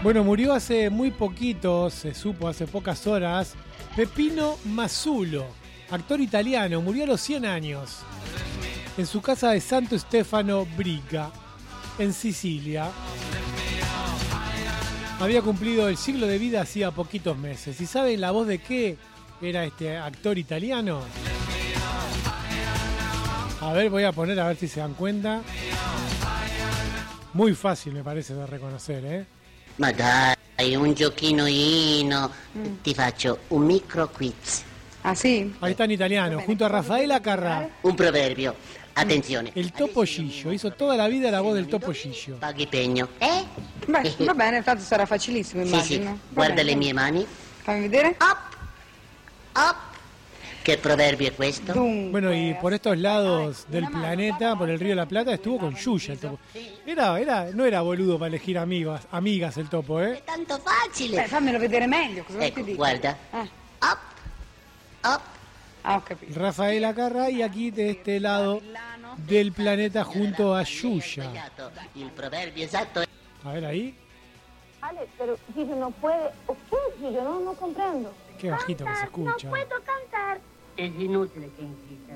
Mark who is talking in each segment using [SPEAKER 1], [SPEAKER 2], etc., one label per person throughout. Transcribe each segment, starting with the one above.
[SPEAKER 1] Bueno, murió hace muy poquito, se supo hace pocas horas, Peppino Mazzulo, actor italiano, murió a los 100 años en su casa de Santo Stefano Briga, en Sicilia. Había cumplido el siglo de vida hacía poquitos meses. ¿Y saben la voz de qué era este actor italiano? A ver, voy a poner a ver si se dan cuenta. Muy fácil me parece de reconocer, ¿eh?
[SPEAKER 2] Ma dai, un giochino ti faccio un micro quiz.
[SPEAKER 3] Ah, sì?
[SPEAKER 1] Ahí está en italiano, junto a Raffaella Carrà.
[SPEAKER 2] Un proverbio. Attenzione.
[SPEAKER 1] El Topo Gigio, hizo toda la vida la voz del Topo Gigio.
[SPEAKER 2] Paghi pegno.
[SPEAKER 3] Beh, va bene, tanto sarà facilissimo,
[SPEAKER 2] Sì,
[SPEAKER 3] immagino.
[SPEAKER 2] sì.
[SPEAKER 3] Va
[SPEAKER 2] Guarda
[SPEAKER 3] bene.
[SPEAKER 2] le mie mani.
[SPEAKER 3] Fammi vedere.
[SPEAKER 2] Up. Up. Che proverbio è questo?
[SPEAKER 3] Dunque,
[SPEAKER 1] Bueno, y por estos lados del planeta, por el Río de la Plata, estuvo con Yuya el Topo. No era boludo para elegir amigas el Topo, ¿eh?
[SPEAKER 2] È tanto facile.
[SPEAKER 3] fammelo vedere meglio, cosa vuoi che
[SPEAKER 2] Ecco,
[SPEAKER 3] dica?
[SPEAKER 2] guarda.
[SPEAKER 3] Ah,
[SPEAKER 2] Up. Up.
[SPEAKER 3] ho capito.
[SPEAKER 1] Raffaella Carrà y aquí de este lado del planeta junto a Yuya.
[SPEAKER 2] Sbagliato. Il proverbio esatto è...
[SPEAKER 1] A ver ahí,
[SPEAKER 4] Ale, pero Gillo no puede. ¿O qué, Gillo? No comprendo.
[SPEAKER 1] qué bajito que se escucha.
[SPEAKER 4] No puedo cantar.
[SPEAKER 2] Es inutile che insistas.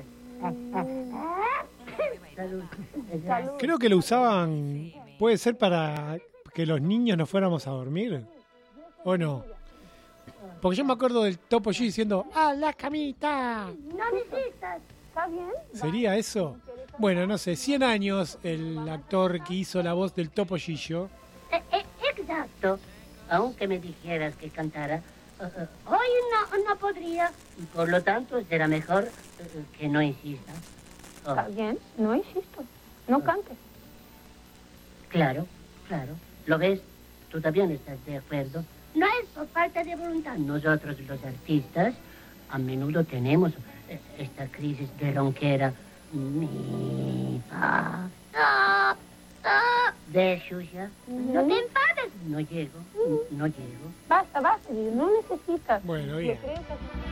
[SPEAKER 2] Salud.
[SPEAKER 1] Creo que lo usaban, puede ser para que los niños nos fuéramos a dormir, ¿o no? Porque yo me acuerdo del Topo G diciendo, ¡a la camita!
[SPEAKER 4] No necesitas. ¿Está bien?
[SPEAKER 1] ¿Sería eso? Bueno, no sé, 100 años el actor que hizo la voz del Topo Gigio.
[SPEAKER 2] Exacto. Aunque me dijeras que cantara, hoy no podría. Por lo tanto, será mejor que no insista. Oh,
[SPEAKER 4] Está bien, no insisto. No cantes.
[SPEAKER 2] claro. ¿Lo ves? Tú también estás de acuerdo. No es por falta de voluntad. Nosotros, los artistas, a menudo tenemos esta crisis de ronquera. Mi, fa, ¿ves, Xuxa? No te enfades. No llego.
[SPEAKER 4] Basta, Gillo, no necesitas.
[SPEAKER 1] Bueno,
[SPEAKER 4] Yo
[SPEAKER 1] bien.
[SPEAKER 4] creo que...